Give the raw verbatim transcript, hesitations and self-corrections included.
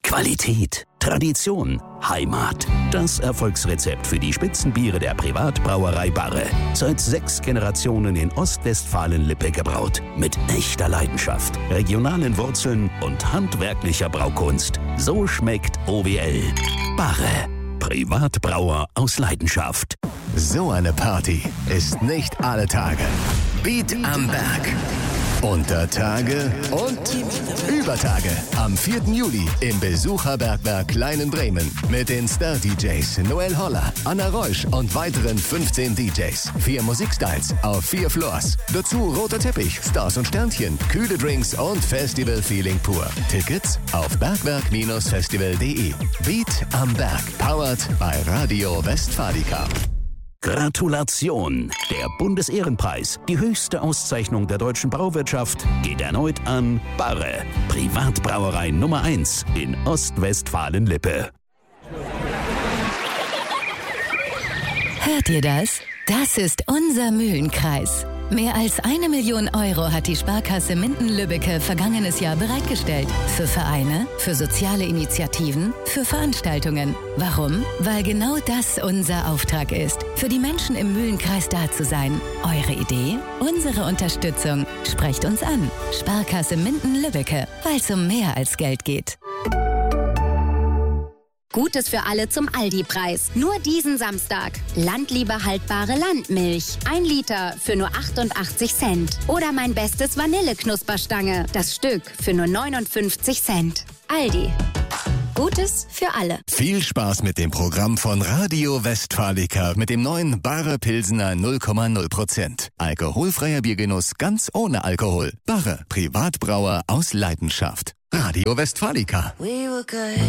Qualität, Tradition, Heimat. Das Erfolgsrezept für die Spitzenbiere der Privatbrauerei Barre. Seit sechs Generationen in Ostwestfalen-Lippe gebraut. Mit echter Leidenschaft, regionalen Wurzeln und handwerklicher Braukunst. So schmeckt O W L. Barre. Privatbrauer aus Leidenschaft. So eine Party ist nicht alle Tage. Beat am Berg. Unter Tage und über Tage. Am vierten Juli im Besucherbergwerk Kleinen-Bremen. Mit den Star-D Js Noel Holler, Anna Reusch und weiteren fünfzehn D Js. Vier Musikstyles auf vier Floors. Dazu roter Teppich, Stars und Sternchen, kühle Drinks und Festival-Feeling pur. Tickets auf bergwerk Festival punkt de. Beat am Berg. Powered bei Radio Westfalica. Gratulation! Der Bundesehrenpreis, die höchste Auszeichnung der deutschen Brauwirtschaft, geht erneut an Barre, Privatbrauerei Nummer eins in Ostwestfalen-Lippe. Hört ihr das? Das ist unser Mühlenkreis. Mehr als eine Million Euro hat die Sparkasse Minden-Lübbecke vergangenes Jahr bereitgestellt. Für Vereine, für soziale Initiativen, für Veranstaltungen. Warum? Weil genau das unser Auftrag ist. Für die Menschen im Mühlenkreis da zu sein. Eure Idee? Unsere Unterstützung. Sprecht uns an. Sparkasse Minden-Lübbecke. Weil es um mehr als Geld geht. Gutes für alle zum Aldi-Preis. Nur diesen Samstag. Landliebe haltbare Landmilch. Ein Liter für nur achtundachtzig Cent. Oder mein bestes Vanilleknusperstange. Das Stück für nur neunundfünfzig Cent. Aldi. Gutes für alle. Viel Spaß mit dem Programm von Radio Westfalica mit dem neuen Barre Pilsener null Komma null Prozent. Alkoholfreier Biergenuss ganz ohne Alkohol. Barre, Privatbrauer aus Leidenschaft. Radio Westfalica.